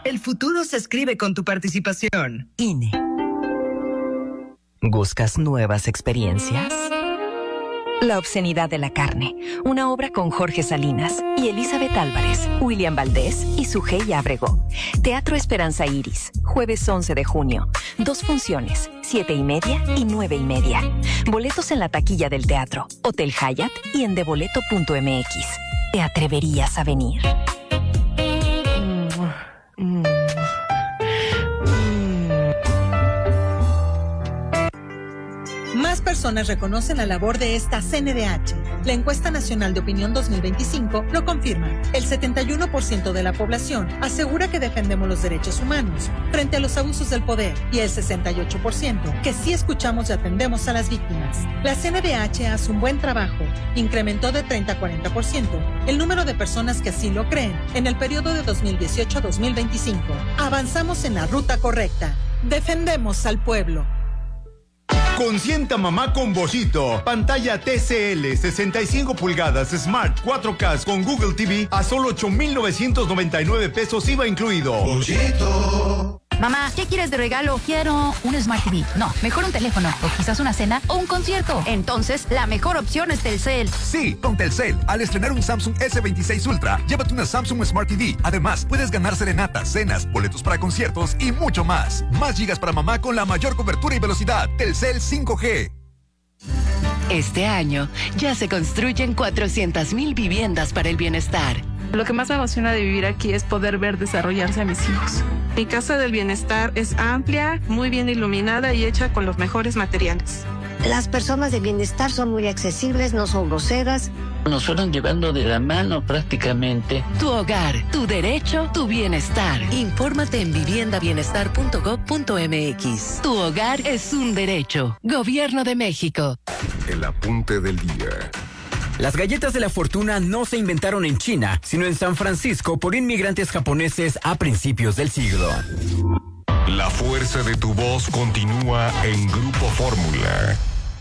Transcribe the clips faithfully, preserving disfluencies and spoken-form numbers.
El futuro se escribe con tu participación. I N E. ¿Buscas nuevas experiencias? La obscenidad de la carne, una obra con Jorge Salinas y Elizabeth Álvarez, William Valdés y Sujei Ábrego. Teatro Esperanza Iris, jueves once de junio. Dos funciones, siete y media y nueve y media. Boletos en la taquilla del teatro, Hotel Hyatt y en deboleto punto m x. ¿Te atreverías a venir? Mm, mm. Más personas reconocen la labor de esta C N D H. La encuesta nacional de opinión dos mil veinticinco lo confirma. El setenta y uno por ciento de la población asegura que defendemos los derechos humanos frente a los abusos del poder y el sesenta y ocho por ciento que sí escuchamos y atendemos a las víctimas. La C N D H hace un buen trabajo. Incrementó de treinta a cuarenta por ciento el número de personas que así lo creen en el periodo de dos mil dieciocho a dos mil veinticinco. Avanzamos en la ruta correcta. Defendemos al pueblo. Consienta mamá con Bollito. Pantalla T C L sesenta y cinco pulgadas Smart cuatro K con Google T V a solo ocho mil novecientos noventa y nueve pesos I V A incluido. Bollito. Mamá, ¿qué quieres de regalo? Quiero un Smart T V. No, mejor un teléfono o quizás una cena o un concierto. Entonces, la mejor opción es Telcel. Sí, con Telcel, al estrenar un Samsung S veintiséis Ultra, llévate una Samsung Smart T V. Además, puedes ganar serenatas, cenas, boletos para conciertos y mucho más. Más gigas para mamá con la mayor cobertura y velocidad. Telcel cinco G. Este año ya se construyen cuatrocientas mil viviendas para el bienestar. Lo que más me emociona de vivir aquí es poder ver desarrollarse a mis hijos. Mi casa del bienestar es amplia, muy bien iluminada y hecha con los mejores materiales. Las personas de bienestar son muy accesibles, no son groseras. Nos fueron llevando de la mano prácticamente. Tu hogar, tu derecho, tu bienestar. Infórmate en vivienda bienestar punto gob punto m x. Tu hogar es un derecho. Gobierno de México. El apunte del día. Las galletas de la fortuna no se inventaron en China, sino en San Francisco por inmigrantes japoneses a principios del siglo. La fuerza de tu voz continúa en Grupo Fórmula.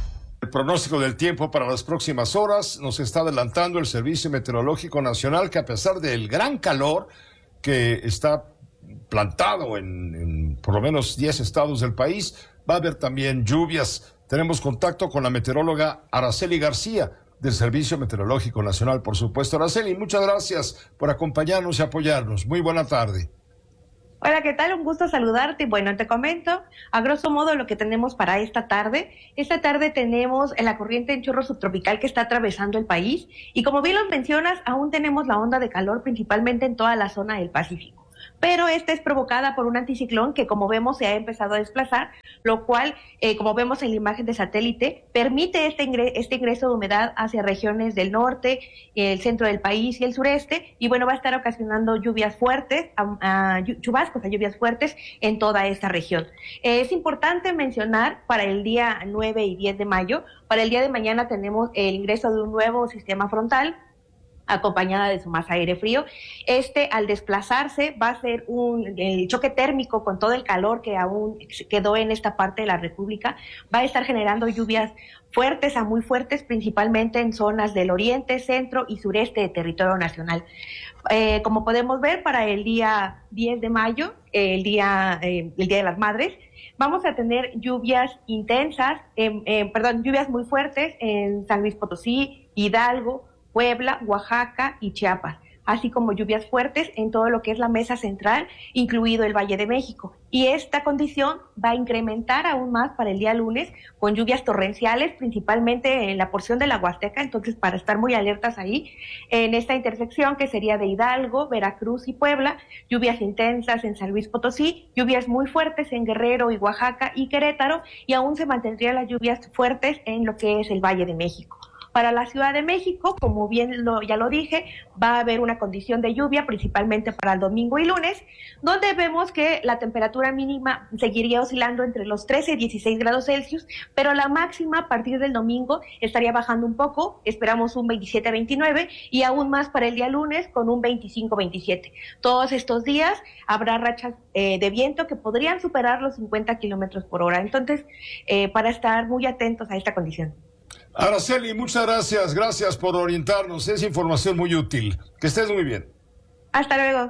El pronóstico del tiempo para las próximas horas nos está adelantando el Servicio Meteorológico Nacional que, a pesar del gran calor que está plantado en, en por lo menos diez estados del país, va a haber también lluvias. Tenemos contacto con la meteoróloga Araceli García del Servicio Meteorológico Nacional, por supuesto. Araceli, muchas gracias por acompañarnos y apoyarnos. Muy buena tarde. Hola, ¿qué tal? Un gusto saludarte. Bueno, te comento a grosso modo lo que tenemos para esta tarde. Esta tarde tenemos la corriente en chorro subtropical que está atravesando el país y, como bien lo mencionas, aún tenemos la onda de calor principalmente en toda la zona del Pacífico. Pero esta es provocada por un anticiclón que, como vemos, se ha empezado a desplazar, lo cual, eh, como vemos en la imagen de satélite, permite este, ingre este ingreso de humedad hacia regiones del norte, el centro del país y el sureste, y bueno, va a estar ocasionando lluvias fuertes, a, a, chubascos a lluvias fuertes en toda esta región. Eh, es importante mencionar para el día nueve y diez de mayo, para el día de mañana tenemos el ingreso de un nuevo sistema frontal, acompañada de su masa aire frío. Este, al desplazarse, va a ser un el choque térmico con todo el calor que aún quedó en esta parte de la República. Va a estar generando lluvias fuertes a muy fuertes, principalmente en zonas del oriente, centro y sureste de territorio nacional. Eh, como podemos ver, para el día diez de mayo, eh, el, día, eh, el Día de las Madres, vamos a tener lluvias intensas, eh, eh, perdón, lluvias muy fuertes en San Luis Potosí, Hidalgo, Puebla, Oaxaca y Chiapas, así como lluvias fuertes en todo lo que es la mesa central, incluido el Valle de México. Y esta condición va a incrementar aún más para el día lunes con lluvias torrenciales, principalmente en la porción de la Huasteca, entonces para estar muy alertas ahí, en esta intersección que sería de Hidalgo, Veracruz y Puebla, lluvias intensas en San Luis Potosí, lluvias muy fuertes en Guerrero y Oaxaca y Querétaro, y aún se mantendrían las lluvias fuertes en lo que es el Valle de México. Para la Ciudad de México, como bien lo, ya lo dije, va a haber una condición de lluvia, principalmente para el domingo y lunes, donde vemos que la temperatura mínima seguiría oscilando entre los trece y dieciséis grados Celsius, pero la máxima a partir del domingo estaría bajando un poco, esperamos un veintisiete a veintinueve, y aún más para el día lunes con un veinticinco a veintisiete. Todos estos días habrá rachas eh, de viento que podrían superar los cincuenta kilómetros por hora, entonces eh, para estar muy atentos a esta condición. Araceli, muchas gracias, gracias por orientarnos, es información muy útil. Que estés muy bien. Hasta luego.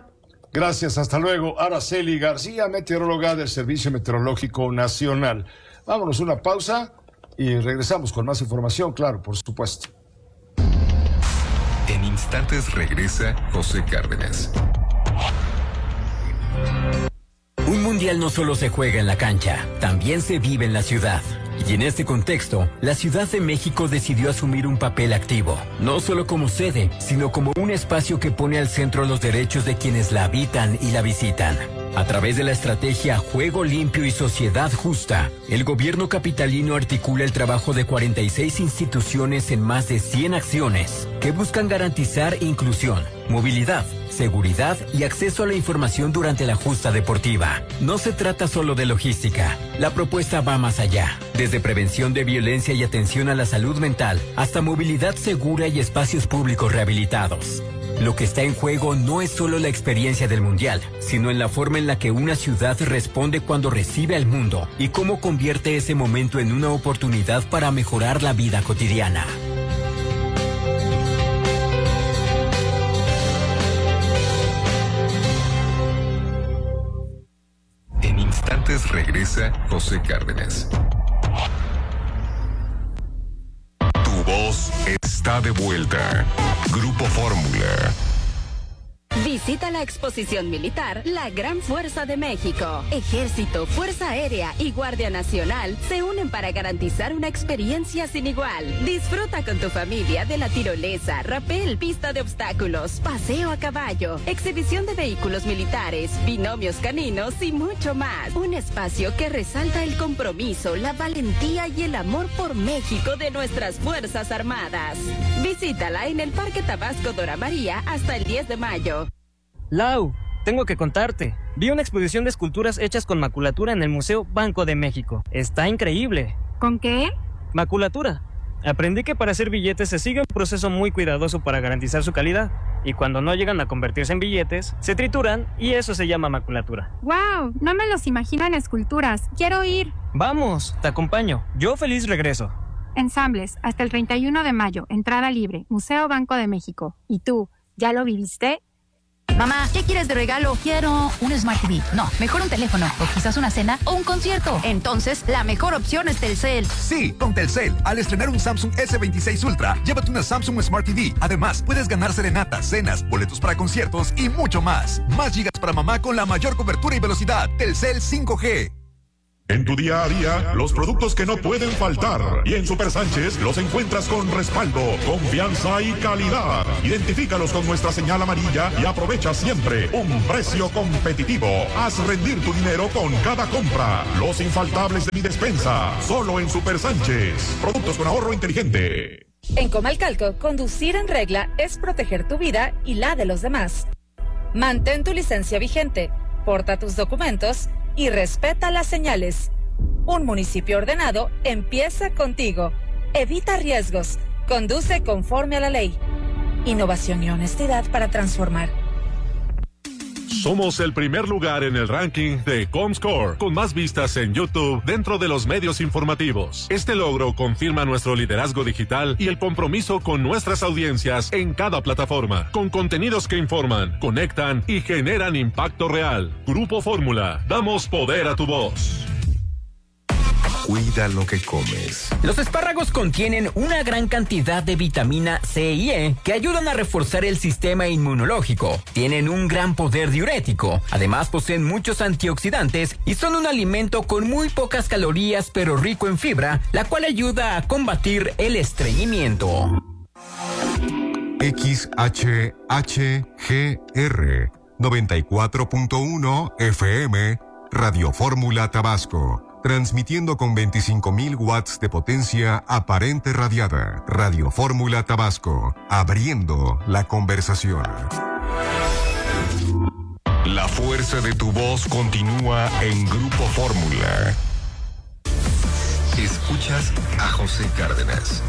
Gracias, hasta luego. Araceli García, meteoróloga del Servicio Meteorológico Nacional. Vámonos una pausa y regresamos con más información, claro, por supuesto. En instantes regresa José Cárdenas. Un mundial no solo se juega en la cancha, también se vive en la ciudad. Y en este contexto, la Ciudad de México decidió asumir un papel activo, no solo como sede, sino como un espacio que pone al centro los derechos de quienes la habitan y la visitan. A través de la estrategia Juego Limpio y Sociedad Justa, el gobierno capitalino articula el trabajo de cuarenta y seis instituciones en más de cien acciones que buscan garantizar inclusión, movilidad, seguridad y acceso a la información durante la justa deportiva. No se trata solo de logística. La propuesta va más allá. Desde prevención de violencia y atención a la salud mental, hasta movilidad segura y espacios públicos rehabilitados. Lo que está en juego no es solo la experiencia del Mundial, sino en la forma en la que una ciudad responde cuando recibe al mundo y cómo convierte ese momento en una oportunidad para mejorar la vida cotidiana. En instantes regresa José Cárdenas. Tu voz está de vuelta. Grupo Fórmula. Visita la exposición militar La Gran Fuerza de México. Ejército, Fuerza Aérea y Guardia Nacional se unen para garantizar una experiencia sin igual. Disfruta con tu familia de la tirolesa, rapel, pista de obstáculos, paseo a caballo, exhibición de vehículos militares, binomios caninos y mucho más. Un espacio que resalta el compromiso, la valentía y el amor por México de nuestras Fuerzas Armadas. Visítala en el Parque Tabasco Dora María hasta el diez de mayo. Lau, tengo que contarte. Vi una exposición de esculturas hechas con maculatura en el Museo Banco de México. Está increíble. ¿Con qué? Maculatura. Aprendí que para hacer billetes se sigue un proceso muy cuidadoso para garantizar su calidad. Y cuando no llegan a convertirse en billetes, se trituran y eso se llama maculatura. ¡Wow! No me los imagino en esculturas. Quiero ir. Vamos, te acompaño. Yo feliz regreso. Ensambles, hasta el treinta y uno de mayo. Entrada libre. Museo Banco de México. ¿Y tú? ¿Ya lo viviste? Mamá, ¿qué quieres de regalo? Quiero un Smart T V. No, mejor un teléfono, o quizás una cena o un concierto. Entonces, la mejor opción es Telcel. Sí, con Telcel, al estrenar un Samsung ese veintiséis Ultra, llévate una Samsung Smart T V. Además, puedes ganar serenatas, cenas, boletos para conciertos y mucho más. Más gigas para mamá con la mayor cobertura y velocidad. Telcel cinco G. En tu día a día, los productos que no pueden faltar. Y en Super Sánchez los encuentras con respaldo, confianza y calidad. Identifícalos con nuestra señal amarilla y aprovecha siempre un precio competitivo. Haz rendir tu dinero con cada compra. Los infaltables de mi despensa, solo en Super Sánchez. Productos con ahorro inteligente. En Comalcalco, conducir en regla es proteger tu vida y la de los demás. Mantén tu licencia vigente, porta tus documentos y respeta las señales. Un municipio ordenado empieza contigo. Evita riesgos. Conduce conforme a la ley. Innovación y honestidad para transformar. Somos el primer lugar en el ranking de Comscore, con más vistas en YouTube dentro de los medios informativos. Este logro confirma nuestro liderazgo digital y el compromiso con nuestras audiencias en cada plataforma, con contenidos que informan, conectan y generan impacto real. Grupo Fórmula, damos poder a tu voz. Cuida lo que comes. Los espárragos contienen una gran cantidad de vitamina C y E que ayudan a reforzar el sistema inmunológico. Tienen un gran poder diurético. Además, poseen muchos antioxidantes y son un alimento con muy pocas calorías pero rico en fibra, la cual ayuda a combatir el estreñimiento. X H H G R noventa y cuatro punto uno F M Radio Fórmula Tabasco. Transmitiendo con veinticinco mil watts de potencia aparente radiada. Radio Fórmula Tabasco. Abriendo la conversación. La fuerza de tu voz continúa en Grupo Fórmula. Escuchas a José Cárdenas.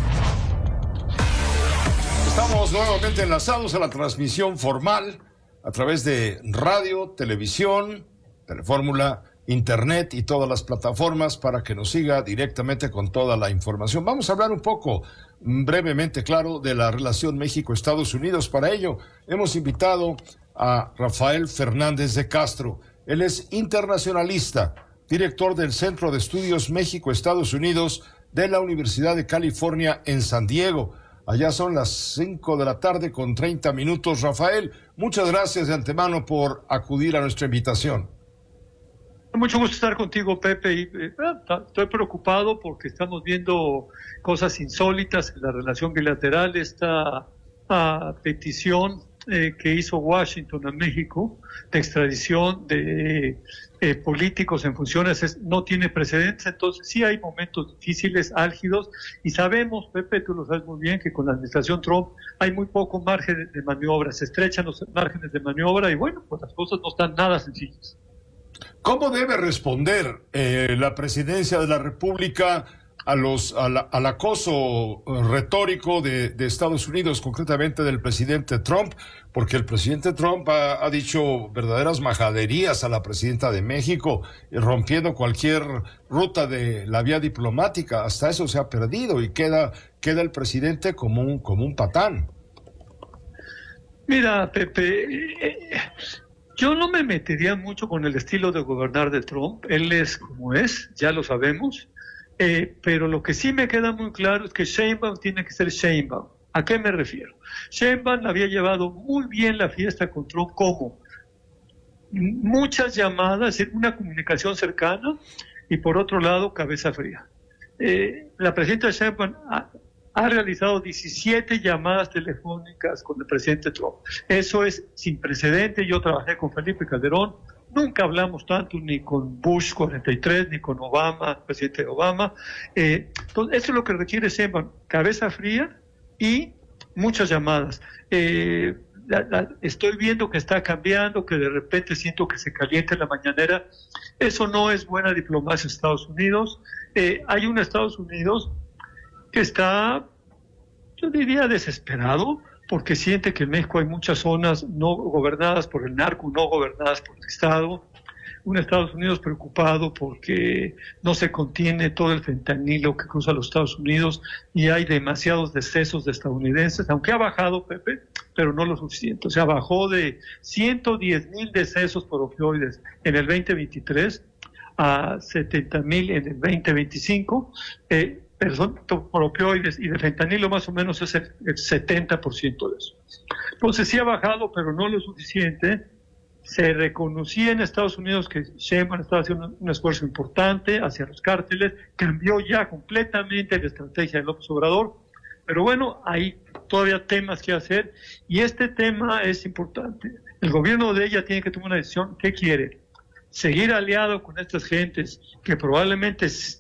Estamos nuevamente enlazados a la transmisión formal a través de radio, televisión, Telefórmula, internet y todas las plataformas para que nos siga directamente con toda la información. Vamos a hablar un poco, brevemente, claro, de la relación México-Estados Unidos. Para ello, hemos invitado a Rafael Fernández de Castro. Él es internacionalista, director del Centro de Estudios México-Estados Unidos de la Universidad de California en San Diego. Allá son las cinco de la tarde con treinta minutos. Rafael, muchas gracias de antemano por acudir a nuestra invitación. Mucho gusto estar contigo, Pepe. Y, eh, estoy preocupado porque estamos viendo cosas insólitas en la relación bilateral. Esta a petición eh, que hizo Washington a México de extradición de eh, políticos en funciones es, no tiene precedentes. Entonces sí hay momentos difíciles, álgidos, y sabemos, Pepe, tú lo sabes muy bien, que con la administración Trump hay muy poco margen de, de maniobra, se estrechan los márgenes de maniobra y bueno, pues las cosas no están nada sencillas. ¿Cómo debe responder eh, la presidencia de la República a los, a la, al acoso retórico de, de Estados Unidos, concretamente del presidente Trump? Porque el presidente Trump ha, ha dicho verdaderas majaderías a la presidenta de México, rompiendo cualquier ruta de la vía diplomática. Hasta eso se ha perdido y queda, queda el presidente como un, como un patán. Mira, Pepe... Eh, Yo no me metería mucho con el estilo de gobernar de Trump. Él es como es, ya lo sabemos. Eh, pero lo que sí me queda muy claro es que Sheinbaum tiene que ser Sheinbaum. ¿A qué me refiero? Sheinbaum había llevado muy bien la fiesta con Trump, como muchas llamadas, una comunicación cercana y por otro lado cabeza fría. Eh, la presidenta Sheinbaum ha, ha realizado diecisiete llamadas telefónicas con el presidente Trump. Eso es sin precedente. Yo trabajé con Felipe Calderón, nunca hablamos tanto ni con Bush cuarenta y tres, ni con Obama, presidente Obama. Eh, entonces, eso es lo que requiere Sheinbaum, cabeza fría y muchas llamadas. Eh, la, la, estoy viendo que está cambiando, que de repente siento que se calienta en la mañanera. Eso no es buena diplomacia en Estados Unidos. Eh, hay un Estados Unidos que está, yo diría, desesperado, porque siente que en México hay muchas zonas no gobernadas por el narco, no gobernadas por el Estado. Un Estados Unidos preocupado porque no se contiene todo el fentanilo que cruza los Estados Unidos y hay demasiados decesos de estadounidenses, aunque ha bajado, Pepe, pero no lo suficiente. O sea, bajó de ciento diez mil decesos por opioides en el veinte veintitrés a setenta mil en el veinte veinticinco. Eh, Perdón, por opioides y de fentanilo más o menos es el, el setenta por ciento de eso. Entonces sí ha bajado, pero no lo suficiente. Se reconocía en Estados Unidos que Sheinbaum estaba haciendo un esfuerzo importante hacia los cárteles, cambió ya completamente la estrategia de López Obrador, pero bueno, hay todavía temas que hacer y este tema es importante. El gobierno de ella tiene que tomar una decisión. ¿Qué quiere? Seguir aliado con estas gentes que probablemente